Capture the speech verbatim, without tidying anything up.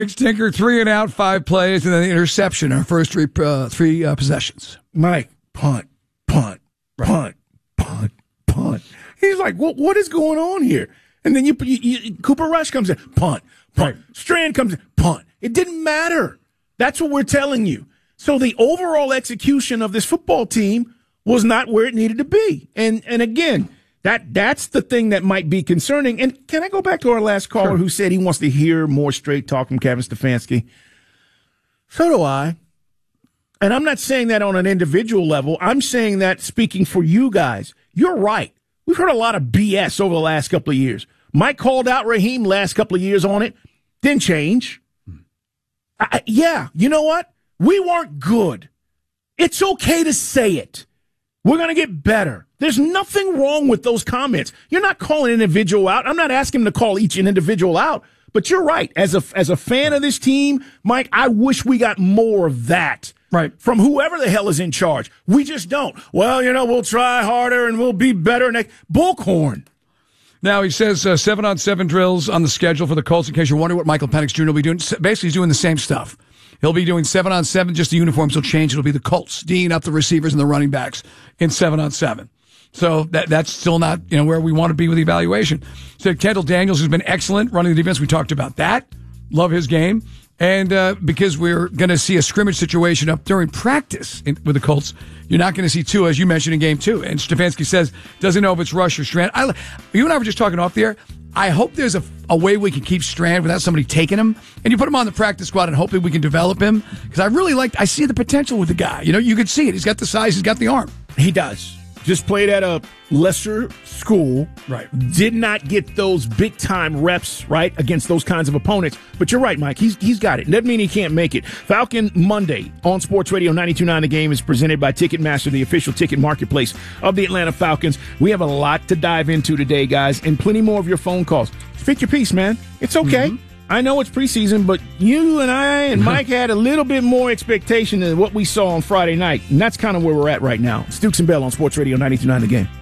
Tinker, three and out, five plays, and then the interception, our first three, uh, three uh, possessions. Mike, punt, punt, punt, punt, punt. He's like, what? What is going on here? And then you, you, you Cooper Rush comes in, punt, punt. Right. Strand comes in, punt. It didn't matter. That's what we're telling you. So the overall execution of this football team was not where it needed to be. And and again, that that's the thing that might be concerning. And can I go back to our last caller sure. who said he wants to hear more straight talk from Kevin Stefanski? So do I. And I'm not saying that on an individual level. I'm saying that speaking for you guys. You're right. We've heard a lot of B S over the last couple of years. Mike called out Raheem last couple of years on it. Didn't change. I, yeah, you know what? We weren't good. It's okay to say it. We're going to get better. There's nothing wrong with those comments. You're not calling an individual out. I'm not asking him to call each an individual out. But you're right. As a, as a fan of this team, Mike, I wish we got more of that. Right. From whoever the hell is in charge. We just don't. Well, you know, we'll try harder and we'll be better next. Bullcorn. Now, he says uh, seven on seven drills on the schedule for the Colts. In case you're wondering what Michael Penix Junior will be doing, basically he's doing the same stuff. He'll be doing seven on seven, just the uniforms will change. It'll be the Colts, D'ing up the receivers and the running backs in seven on seven. So that that's still not, you know, where we want to be with the evaluation. So Kendall Daniels has been excellent running the defense. We talked about that. Love his game. And uh, because we're going to see a scrimmage situation up during practice in, with the Colts, you're not going to see Tua, as you mentioned, in game two. And Stefanski says, doesn't know if it's Rush or Strand. I, you and I were just talking off the air. I hope there's a, a way we can keep Strand without somebody taking him. And you put him on the practice squad and hopefully we can develop him. Because I really like, I see the potential with the guy. You know, you can see it. He's got the size. He's got the arm. He does. Just played at a lesser school. Right. Did not get those big-time reps, right, against those kinds of opponents. But you're right, Mike. He's He's got it. Doesn't mean he can't make it. Falcon Monday on Sports Radio ninety-two point nine The Game is presented by Ticketmaster, the official ticket marketplace of the Atlanta Falcons. We have a lot to dive into today, guys, and plenty more of your phone calls. Speak your piece, man. It's okay. Mm-hmm. I know it's preseason, but you and I and Mike had a little bit more expectation than what we saw on Friday night, and that's kind of where we're at right now. It's Dukes and Bell on Sports Radio ninety-two point nine The Game.